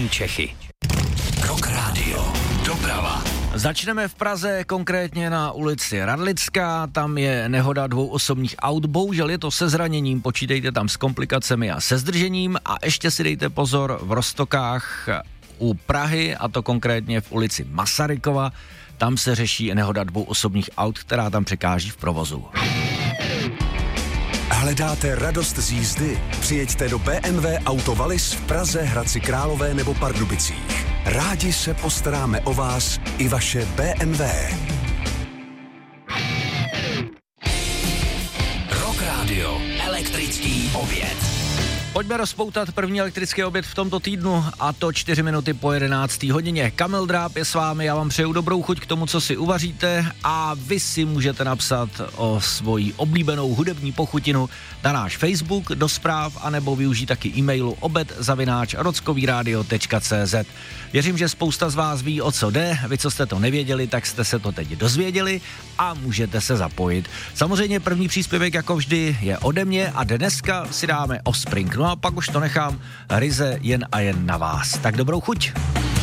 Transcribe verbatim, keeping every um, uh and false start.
Čechy. Rock Radio. Doprava. Začneme v Praze, konkrétně na ulici Radlická, tam je nehoda dvou osobních aut, bohužel je to se zraněním, počítejte tam s komplikacemi a se zdržením a ještě si dejte pozor v Roztokách u Prahy, a to konkrétně v ulici Masarykova, tam se řeší nehoda dvou osobních aut, která tam překáží v provozu. Hledáte radost z jízdy? Přijeďte do bé em vé Auto Wallis v Praze, Hradci Králové nebo Pardubicích. Rádi se postaráme o vás i vaše bé em vé. Rock Radio. Elektrický oběd. Pojďme rozpoutat první elektrický oběd v tomto týdnu, a to čtyři minuty po jedenácté hodině. Kamil Dráb je s vámi, já vám přeju dobrou chuť k tomu, co si uvaříte, a vy si můžete napsat o svoji oblíbenou hudební pochutinu na náš Facebook do zpráv, anebo využít taky e-mailu obed zavináč rockoviradio tečka cé zet. Věřím, že spousta z vás ví, o co jde, vy, co jste to nevěděli, tak jste se to teď dozvěděli a můžete se zapojit. Samozřejmě první příspěvek, jako vždy, je ode mě a dneska si dáme Offspring. No a pak už to nechám ryze jen a jen na vás. Tak dobrou chuť.